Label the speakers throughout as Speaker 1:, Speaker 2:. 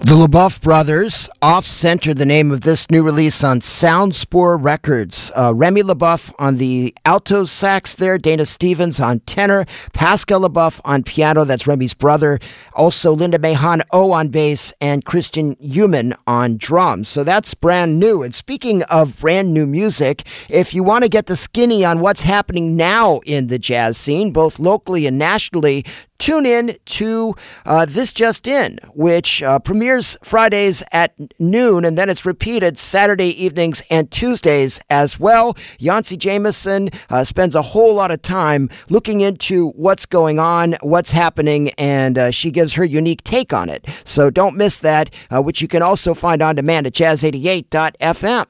Speaker 1: The LaBeouf Brothers, Off-Center, the name of this new release on Soundspore Records. Remy LaBeouf on the alto sax there, Dana Stevens on tenor, Pascal LaBeouf on piano, that's Remy's brother, also Linda Mahon O on bass, and Christian Human on drums. So that's brand new. And speaking of brand new music, if you want to get the skinny on what's happening now in the jazz scene, both locally and nationally, tune in to This Just In, which premieres Fridays at noon, and then it's repeated Saturday evenings and Tuesdays as well. Yancey Jameson spends a whole lot of time looking into what's going on, what's happening, and she gives her unique take on it. So don't miss that, which you can also find on demand at jazz88.fm.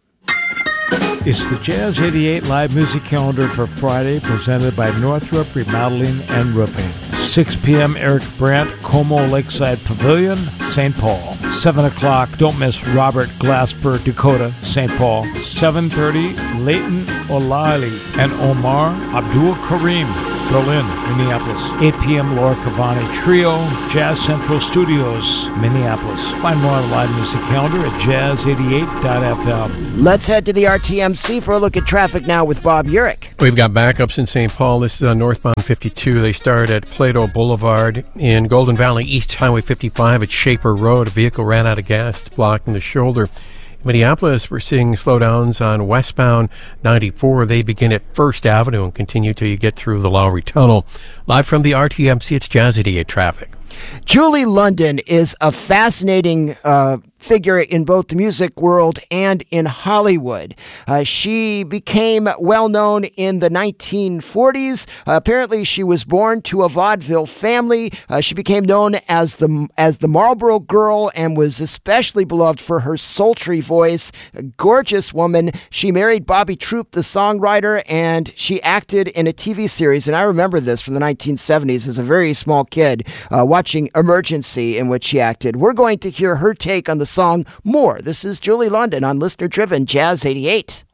Speaker 2: It's the Jazz 88 live music calendar for Friday, presented by Northrop Remodeling and Roofing. 6 p.m. Eric Brandt, Como Lakeside Pavilion, St. Paul. 7 o'clock, don't miss Robert Glasper, Dakota, St. Paul. 7:30, Leighton O'Leary and Omar Abdul Karim, Berlin, Minneapolis. 8 p.m. Laura Cavani Trio, Jazz Central Studios, Minneapolis. Find more on the live music calendar at jazz88.fm.
Speaker 1: Let's head to the RTMC for a look at traffic now with Bob Urich.
Speaker 3: We've got backups in St. Paul. This is on northbound 52. They start at Plato Boulevard. In Golden Valley, East Highway 55 at Shaper Road. A vehicle ran out of gas. It's blocking the shoulder. Minneapolis, we're seeing slowdowns on westbound 94. They begin at First Avenue and continue till you get through the Lowry Tunnel. Live from the RTMC, it's Jazz 88 traffic.
Speaker 1: Julie London is a fascinating figure in both the music world and in Hollywood. She became well known in the 1940s. Apparently, she was born to a vaudeville family. She became known as the Marlboro Girl and was especially beloved for her sultry voice. A gorgeous woman. She married Bobby Troup, the songwriter, and she acted in a TV series. And I remember this from the 1970s as a very small kid, watching Emergency, in which she acted. We're going to hear her take on the song More. This is Julie London on listener-driven Jazz 88.